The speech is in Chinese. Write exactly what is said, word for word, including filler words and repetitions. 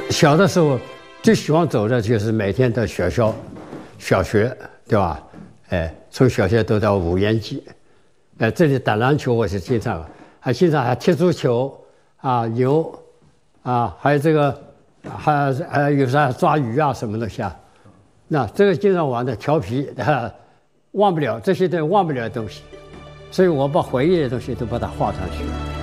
小的时候最喜欢走的就是每天的学校、小学，对吧？哎，从小学走到五年级，哎，这里打篮球我是经常，还经常还踢足球啊、游啊，还有这个还还有啥抓鱼啊什么东西啊，那这个经常玩的调皮啊，忘不了这些都忘不了的东西，所以我把回忆的东西都把它画上去。